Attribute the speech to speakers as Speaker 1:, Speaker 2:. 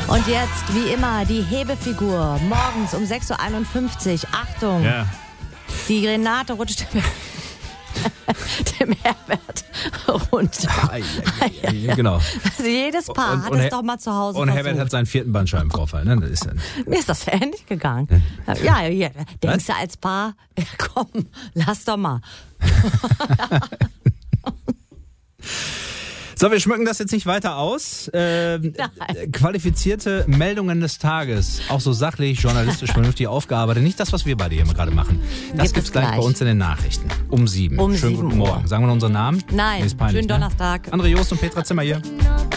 Speaker 1: Und jetzt, wie immer, die Hebefigur. Morgens um 6.51 Uhr. Achtung,
Speaker 2: Ja.
Speaker 1: die Renate rutscht dem Herbert runter.
Speaker 2: Genau.
Speaker 1: Also jedes Paar
Speaker 2: Und-
Speaker 1: hat
Speaker 2: und
Speaker 1: es
Speaker 2: Her-
Speaker 1: doch mal zu Hause
Speaker 2: Und
Speaker 1: versucht.
Speaker 2: Herbert hat seinen 4. Bandscheibenvorfall. Ne? Das ist dann
Speaker 1: Mir ist das ähnlich gegangen. Ja, denkst du als Paar, ja, komm, lass doch mal.
Speaker 2: So, wir schmücken das jetzt nicht weiter aus. Qualifizierte Meldungen des Tages. Auch so sachlich, journalistisch, vernünftig aufgearbeitet. Nicht das, was wir beide hier gerade machen. Das
Speaker 1: Gibt
Speaker 2: gibt's
Speaker 1: es
Speaker 2: gleich
Speaker 1: gleich.
Speaker 2: bei uns in den Nachrichten. Um 7.
Speaker 1: Um
Speaker 2: Schönen
Speaker 1: 7
Speaker 2: guten
Speaker 1: Uhr.
Speaker 2: Morgen. Sagen wir noch unseren Namen?
Speaker 1: Nein,
Speaker 2: Nee, ist peinlich,
Speaker 1: schönen Donnerstag.
Speaker 2: Ne? André Joost und Petra Zimmer hier.